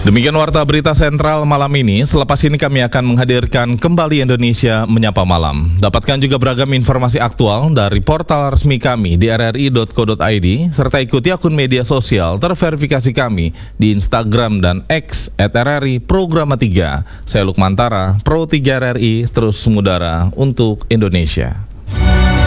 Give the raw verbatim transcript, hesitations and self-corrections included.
Demikian Warta Berita Sentral malam ini. Selepas ini kami akan menghadirkan kembali Indonesia Menyapa Malam. Dapatkan juga beragam informasi aktual dari portal resmi kami di r r i dot co dot i d, serta ikuti akun media sosial terverifikasi kami di Instagram dan X at r r i Programa tiga. Saya Lukmantara, Pro tiga R R I, terus mengudara untuk Indonesia.